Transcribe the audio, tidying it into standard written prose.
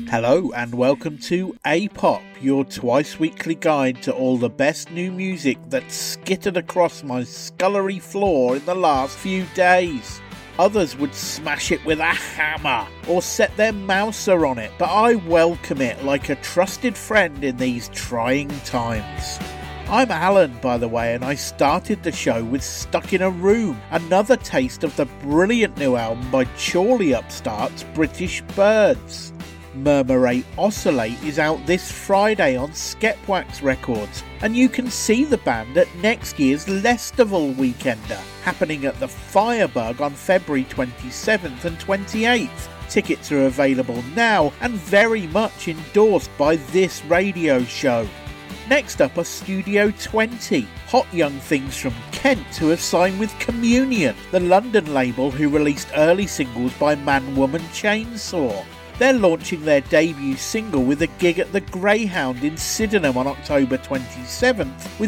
Hello and welcome to A-Pop, your twice-weekly guide to all the best new music that's skittered across my scullery floor in the last few days. Others would smash it with a hammer or set their mouser on it, but I welcome it like a trusted friend in these trying times. I'm Alan, by the way, and I started the show with Stuck in a Room, another taste of the brilliant new album by Chorley upstarts British Birds. Murmurate Oscillate is out this Friday on Skepwax Records, and you can see the band at next year's Leicesterville Weekender, happening at the Firebug on February 27th and 28th. Tickets are available now and very much endorsed by this radio show. Next up are Studio 20, hot young things from Kent who have signed with Communion, the London label who released early singles by Man Woman Chainsaw. They're launching their debut single with a gig at the Greyhound in Sydenham on October 27th, with